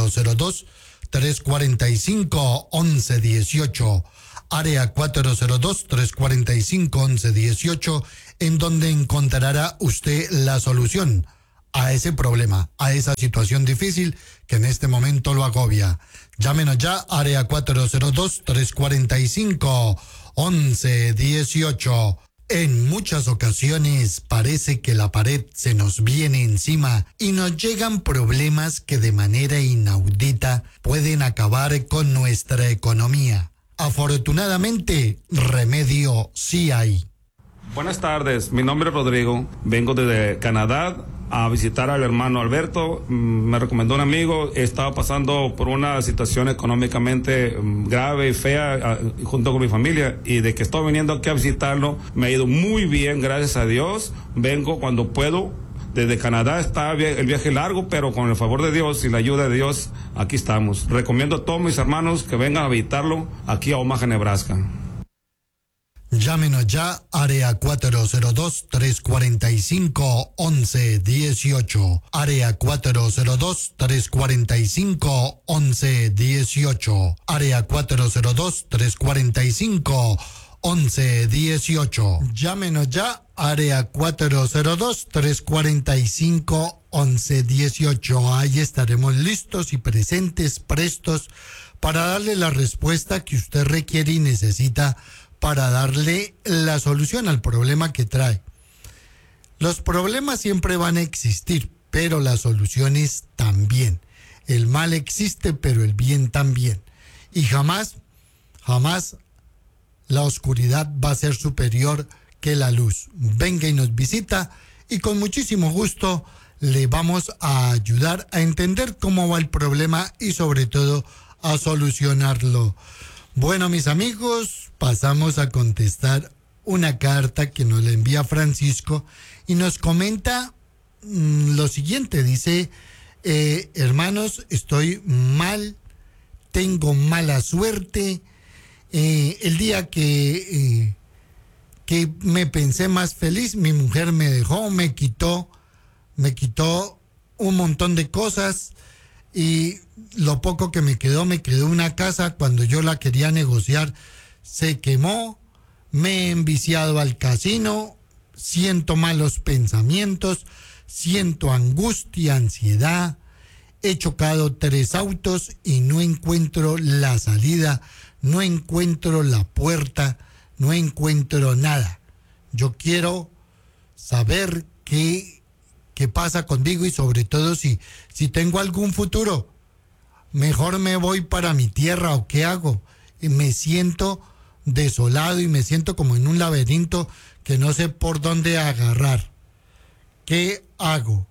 402-345-1118. Área 402-345-1118, en donde encontrará usted la solución a ese problema, a esa situación difícil que en este momento lo agobia. Llámenos ya, área 402-345-1118. En muchas ocasiones parece que la pared se nos viene encima y nos llegan problemas que de manera inaudita pueden acabar con nuestra economía. Afortunadamente, remedio sí hay. Buenas tardes, mi nombre es Rodrigo, vengo desde Canadá a visitar al hermano Alberto. Me recomendó un amigo, estaba pasando por una situación económicamente grave y fea junto con mi familia, y de que estoy viniendo aquí a visitarlo me ha ido muy bien, gracias a Dios. Vengo cuando puedo. Desde Canadá está el viaje largo, pero con el favor de Dios y la ayuda de Dios, aquí estamos. Recomiendo a todos mis hermanos que vengan a visitarlo aquí a Omaha, Nebraska. Llámenos ya, área 402-345-1118. Área 402-345-1118. Área 402-345-1118. Llámenos ya, área 402-345-1118. Ahí estaremos listos y presentes, prestos, para darle la respuesta que usted requiere y necesita, para darle la solución al problema que trae. Los problemas siempre van a existir, pero las soluciones también. El mal existe, pero el bien también. Y jamás la oscuridad va a ser superior que la luz. Venga y nos visita y con muchísimo gusto le vamos a ayudar a entender cómo va el problema y sobre todo a solucionarlo. Bueno, mis amigos, pasamos a contestar una carta que nos la envía Francisco y nos comenta lo siguiente. Dice, hermanos, estoy mal, tengo mala suerte. El día que me pensé más feliz, mi mujer me dejó, me quitó un montón de cosas, y lo poco que me quedó una casa. Cuando yo la quería negociar, se quemó. Me he enviciado al casino, siento malos pensamientos, siento angustia, ansiedad. He chocado 3 autos y no encuentro la salida, no encuentro la puerta, no encuentro nada. Yo quiero saber qué pasa conmigo y sobre todo si tengo algún futuro. Mejor me voy para mi tierra o qué hago. Y me siento desolado y me siento como en un laberinto que no sé por dónde agarrar. ¿Qué hago?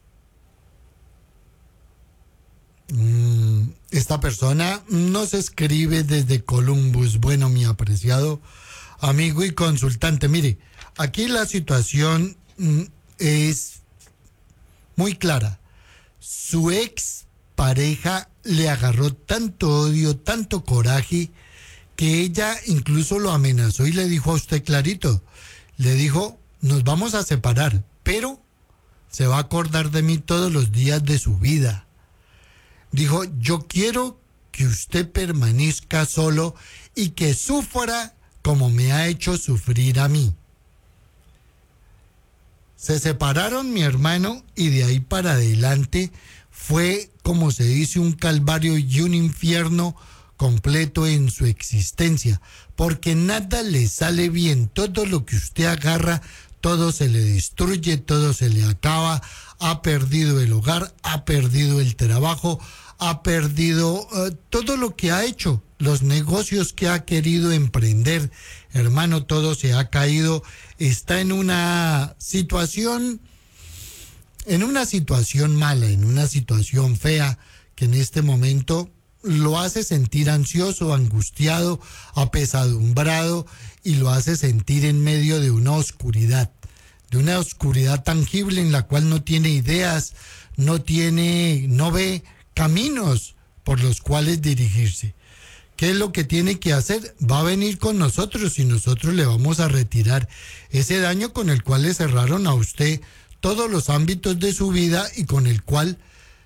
Esta persona nos escribe desde Columbus. Bueno, mi apreciado amigo y consultante, mire, aquí la situación es muy clara. Su ex pareja le agarró tanto odio, tanto coraje, que ella incluso lo amenazó y le dijo a usted clarito, le dijo, nos vamos a separar, pero se va a acordar de mí todos los días de su vida. Dijo, yo quiero que usted permanezca solo y que sufra como me ha hecho sufrir a mí. Se separaron, mi hermano, y de ahí para adelante fue, como se dice, un calvario y un infierno completo en su existencia, porque nada le sale bien. Todo lo que usted agarra, todo se le destruye, todo se le acaba. Ha perdido el hogar, ha perdido el trabajo, ha perdido todo lo que ha hecho, los negocios que ha querido emprender. Hermano, todo se ha caído. Está en una situación mala, en una situación fea, que en este momento lo hace sentir ansioso, angustiado, apesadumbrado, y lo hace sentir en medio de una oscuridad tangible en la cual no tiene ideas, no ve caminos por los cuales dirigirse. ¿Qué es lo que tiene que hacer? Va a venir con nosotros y nosotros le vamos a retirar ese daño con el cual le cerraron a usted todos los ámbitos de su vida y con el cual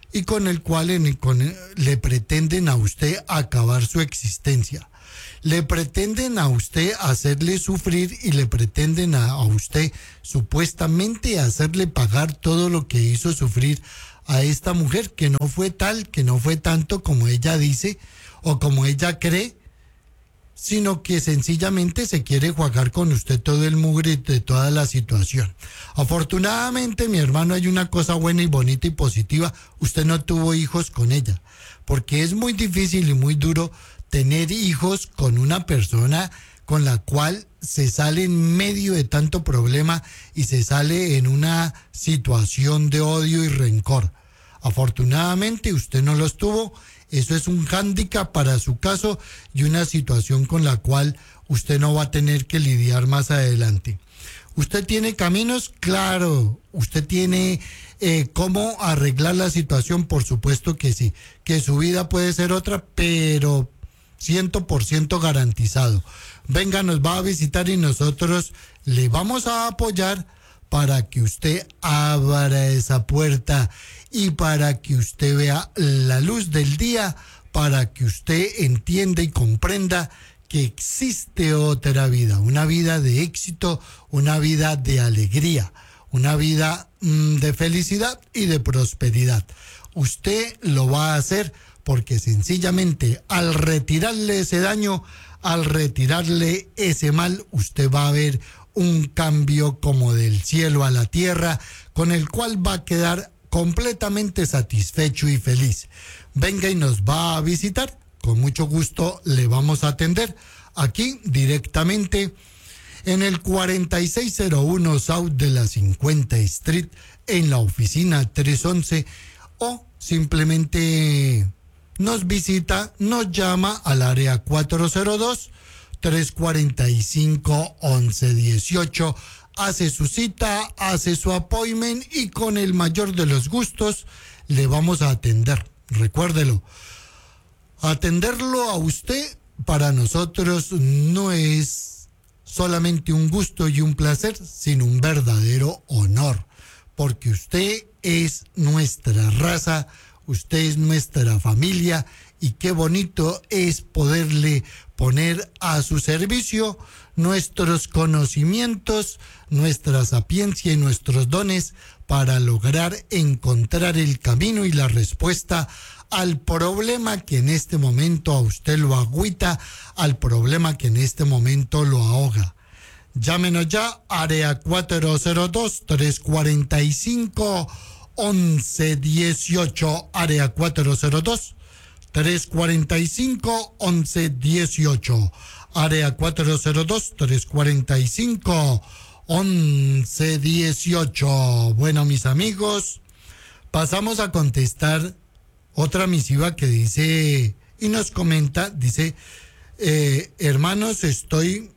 le pretenden a usted acabar su existencia. Le pretenden a usted hacerle sufrir y le pretenden a usted supuestamente hacerle pagar todo lo que hizo sufrir a esta mujer, que no fue tal, que no fue tanto como ella dice o como ella cree, sino que sencillamente se quiere jugar con usted todo el mugre de toda la situación. Afortunadamente, mi hermano, hay una cosa buena y bonita y positiva: usted no tuvo hijos con ella, porque es muy difícil y muy duro tener hijos con una persona con la cual se sale en medio de tanto problema y se sale en una situación de odio y rencor. Afortunadamente usted no los tuvo. Eso es un hándicap para su caso y una situación con la cual usted no va a tener que lidiar más adelante. ¿Usted tiene caminos? Claro. ¿Usted tiene cómo arreglar la situación? Por supuesto que sí. Que su vida puede ser otra, pero 100% garantizado. Venga, nos va a visitar y nosotros le vamos a apoyar para que usted abra esa puerta y para que usted vea la luz del día, para que usted entienda y comprenda que existe otra vida, una vida de éxito, una vida de alegría, una vida de felicidad y de prosperidad. Usted lo va a hacer porque sencillamente al retirarle ese daño, al retirarle ese mal, usted va a ver un cambio como del cielo a la tierra, con el cual va a quedar completamente satisfecho y feliz. Venga y nos va a visitar, con mucho gusto le vamos a atender aquí directamente en el 4601 South de la 50 Street, en la oficina 311, o simplemente nos visita, nos llama al área 402-345-1118, hace su cita, hace su appointment y con el mayor de los gustos le vamos a atender. Recuérdelo, atenderlo a usted para nosotros no es solamente un gusto y un placer, sino un verdadero honor, porque usted es nuestra raza, usted es nuestra familia y qué bonito es poderle poner a su servicio nuestros conocimientos, nuestra sapiencia y nuestros dones para lograr encontrar el camino y la respuesta al problema que en este momento a usted lo agüita, al problema que en este momento lo ahoga. Llámenos ya, área 402-345-1118, área 402-345-1118, área 402-345-1118. Bueno, mis amigos, pasamos a contestar otra misiva que dice y nos comenta, dice, hermanos, estoy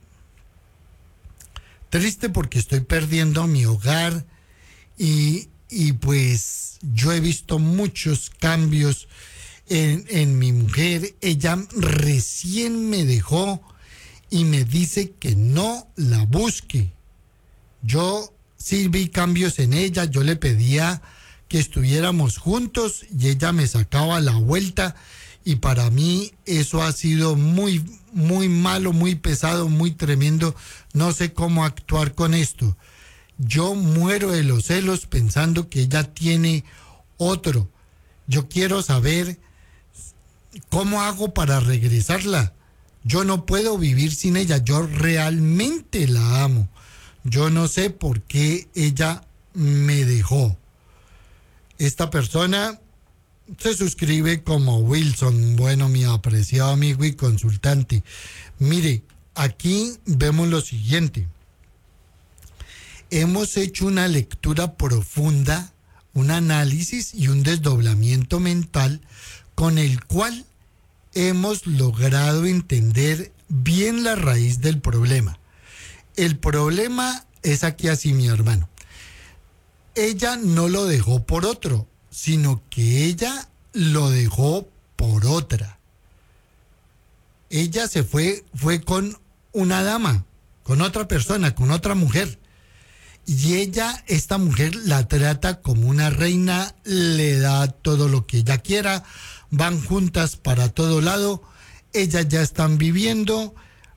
triste porque estoy perdiendo mi hogar y pues yo he visto muchos cambios en mi mujer. Ella recién me dejó y me dice que no la busque. Yo sí vi cambios en ella, yo le pedía que estuviéramos juntos y ella me sacaba la vuelta y para mí eso ha sido muy, muy malo, muy pesado, muy tremendo. No sé cómo actuar con esto. Yo muero de los celos pensando que ella tiene otro. Yo quiero saber cómo hago para regresarla. Yo no puedo vivir sin ella. Yo realmente la amo. Yo no sé por qué ella me dejó. Esta persona se suscribe como Wilson. Bueno, mi apreciado amigo y consultante. Mire, aquí vemos lo siguiente. Hemos hecho una lectura profunda, un análisis y un desdoblamiento mental con el cual hemos logrado entender bien la raíz del problema. El problema es aquí así, mi hermano. Ella no lo dejó por otro, sino que ella lo dejó por otra. ella se fue con una dama, con otra persona, con otra mujer. Y esta mujer la trata como una reina, le da todo lo que ella quiera, van juntas para todo lado, ellas ya están viviendo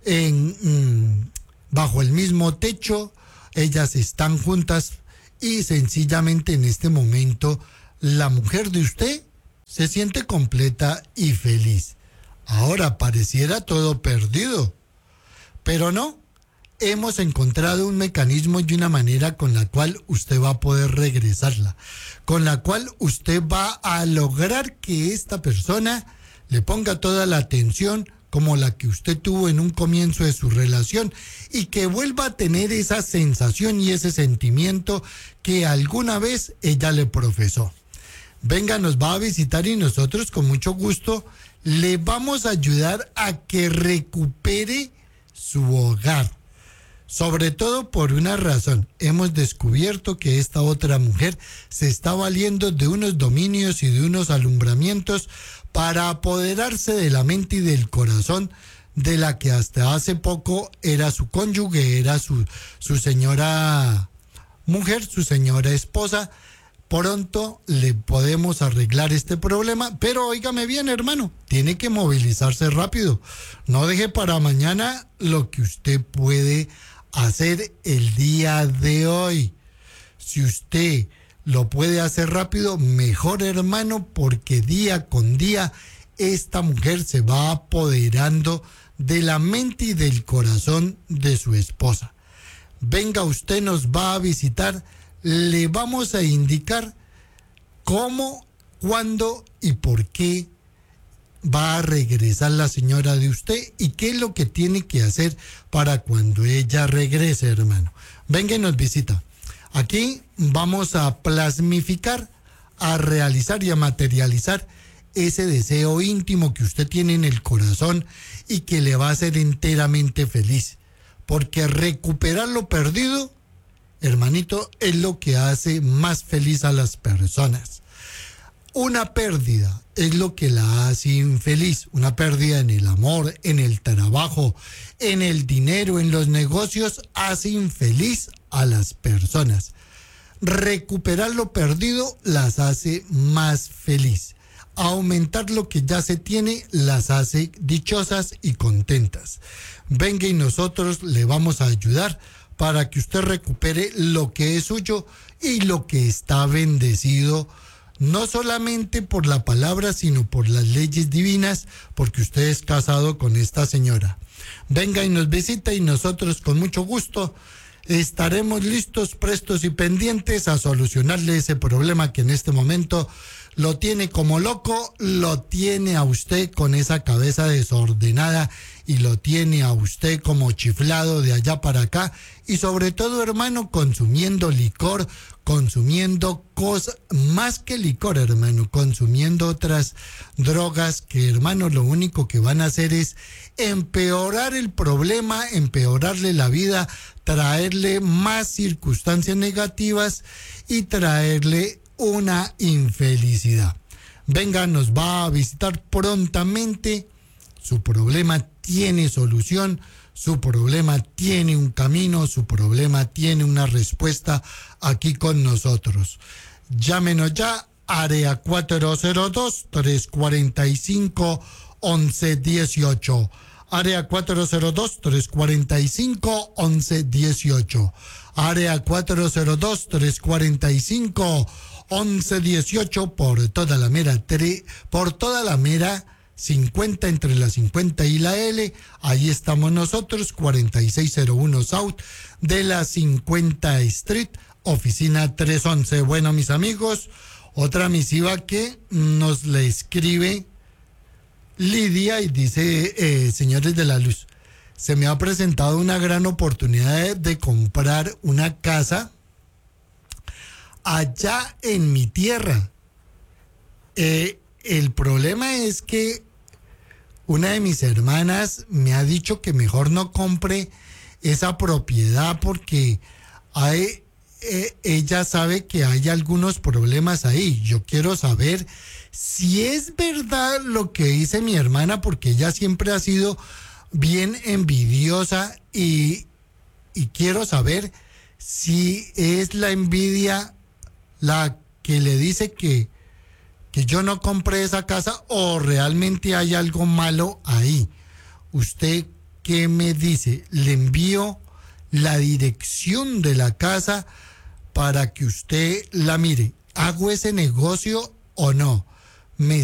bajo el mismo techo, ellas están juntas y sencillamente en este momento la mujer de usted se siente completa y feliz. Ahora pareciera todo perdido, pero no. Hemos encontrado un mecanismo y una manera con la cual usted va a poder regresarla, con la cual usted va a lograr que esta persona le ponga toda la atención como la que usted tuvo en un comienzo de su relación y que vuelva a tener esa sensación y ese sentimiento que alguna vez ella le profesó. Venga, nos va a visitar y nosotros con mucho gusto le vamos a ayudar a que recupere su hogar. Sobre todo por una razón, hemos descubierto que esta otra mujer se está valiendo de unos dominios y de unos alumbramientos para apoderarse de la mente y del corazón de la que hasta hace poco era su cónyuge, era su señora mujer, su señora esposa. Pronto le podemos arreglar este problema, pero óigame bien, hermano, tiene que movilizarse rápido. No deje para mañana lo que usted puede hacer el día de hoy. Si usted lo puede hacer rápido, mejor, hermano, porque día con día esta mujer se va apoderando de la mente y del corazón de su esposa. Venga, usted nos va a visitar, le vamos a indicar cómo, cuándo y por qué va a regresar la señora de usted y qué es lo que tiene que hacer para cuando ella regrese, hermano. Venga y nos visita. Aquí vamos a plasmificar, a realizar y a materializar ese deseo íntimo que usted tiene en el corazón y que le va a hacer enteramente feliz. Porque recuperar lo perdido, hermanito, es lo que hace más feliz a las personas. Una pérdida es lo que la hace infeliz. Una pérdida en el amor, en el trabajo, en el dinero, en los negocios, hace infeliz a las personas. Recuperar lo perdido las hace más feliz. Aumentar lo que ya se tiene las hace dichosas y contentas. Venga y nosotros le vamos a ayudar para que usted recupere lo que es suyo y lo que está bendecido, no solamente por la palabra, sino por las leyes divinas, porque usted es casado con esta señora. Venga y nos visita y nosotros con mucho gusto estaremos listos, prestos y pendientes a solucionarle ese problema que en este momento lo tiene como loco, lo tiene a usted con esa cabeza desordenada y lo tiene a usted como chiflado de allá para acá y sobre todo, hermano, consumiendo licor, consumiendo cosas, más que licor, hermano, consumiendo otras drogas que, hermano, lo único que van a hacer es empeorar el problema, empeorarle la vida, traerle más circunstancias negativas y traerle una infelicidad. Venga, nos va a visitar prontamente. Su problema tiene solución, su problema tiene un camino, su problema tiene una respuesta aquí con nosotros. Llámenos ya, área 402-345-1118. Área 402-345-1118. Área 402-345-1118 por toda la mera 50 entre la 50 y la L. Ahí estamos nosotros, 4601 South de la 50 Street, oficina 311. Bueno, mis amigos, otra misiva que nos le escribe Lidia y dice, señores de la luz, se me ha presentado una gran oportunidad de comprar una casa allá en mi tierra. El problema es que una de mis hermanas me ha dicho que mejor no compre esa propiedad porque hay ella sabe que hay algunos problemas ahí. Yo quiero saber si es verdad lo que dice mi hermana, porque ella siempre ha sido bien envidiosa y quiero saber si es la envidia la que le dice que yo no compré esa casa o realmente hay algo malo ahí. ¿Usted qué me dice? Le envío la dirección de la casa para que usted la mire. ¿Hago ese negocio o no?